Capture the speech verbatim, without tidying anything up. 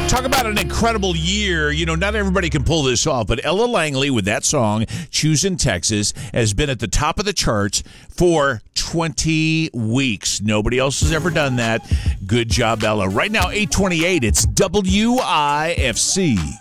Talk about an incredible year. You know, not everybody can pull this off, but Ella Langley with that song, Choosing Texas, has been at the top of the charts for twenty weeks. Nobody else has ever done that. Good job, Ella. Right now, eight twenty-eight, it's W I F C.